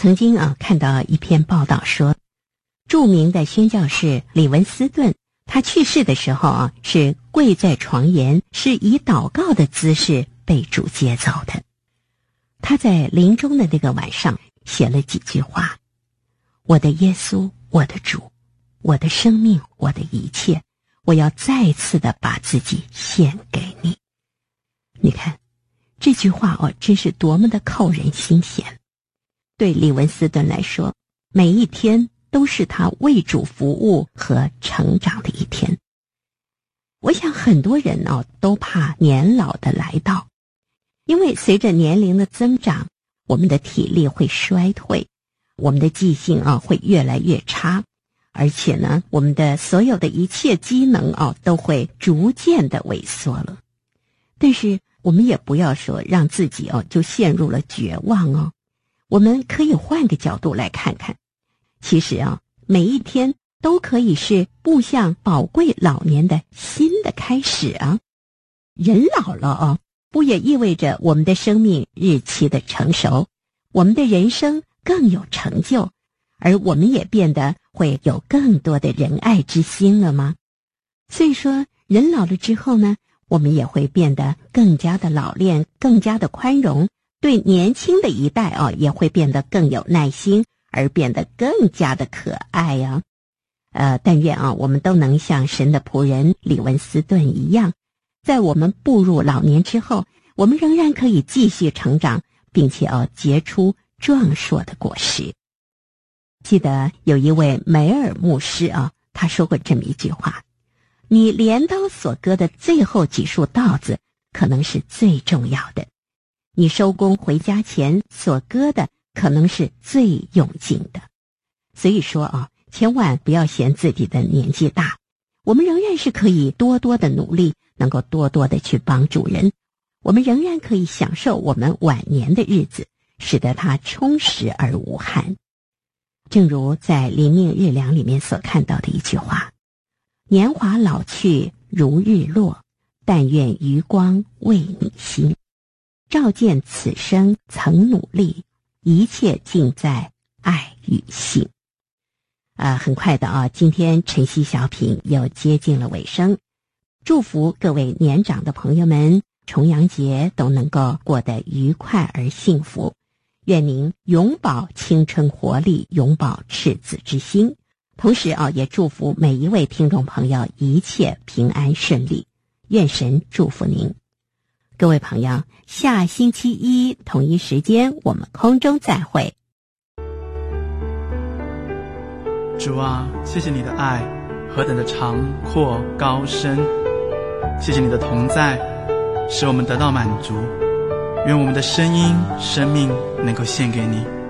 曾经看到一篇报道说，著名的宣教士李文斯顿，他去世的时候是跪在床沿，是以祷告的姿势被主接走的。他在临终的那个晚上写了几句话：我的耶稣，我的主，我的生命，我的一切，我要再次的把自己献给你。你看这句话真是多么的扣人心弦。对李文斯顿来说，每一天都是他为主服务和成长的一天。我想很多人都怕年老的来到，因为随着年龄的增长，我们的体力会衰退，我们的记性会越来越差，而且呢，我们的所有的一切机能都会逐渐的萎缩了。但是我们也不要说让自己就陷入了绝望我们可以换个角度来看看，其实每一天都可以是步向宝贵老年的新的开始人老了不也意味着我们的生命日期的成熟，我们的人生更有成就，而我们也变得会有更多的仁爱之心了吗？所以说人老了之后呢，我们也会变得更加的老练，更加的宽容，对年轻的一代也会变得更有耐心，而变得更加的可爱但愿我们都能像神的仆人李文斯顿一样，在我们步入老年之后，我们仍然可以继续成长，并且结出壮硕的果实。记得有一位梅尔牧师他说过这么一句话：你镰刀所割的最后几束稻子可能是最重要的，你收工回家前所割的可能是最用劲的。所以说千万不要嫌自己的年纪大，我们仍然是可以多多的努力，能够多多的去帮助人，我们仍然可以享受我们晚年的日子，使得它充实而无憾。正如在临命日粮里面所看到的一句话：年华老去如日落，但愿余光为你新，照见此生曾努力，一切尽在爱与信。很快的今天晨曦小品又接近了尾声，祝福各位年长的朋友们重阳节都能够过得愉快而幸福，愿您永葆青春活力，永葆赤子之心。同时也祝福每一位听众朋友一切平安顺利，愿神祝福您。各位朋友，下星期一同一时间我们空中再会。 主啊，谢谢你的爱何等的长阔高深，谢谢你的同在使我们得到满足，愿我们的声音生命能够献给你。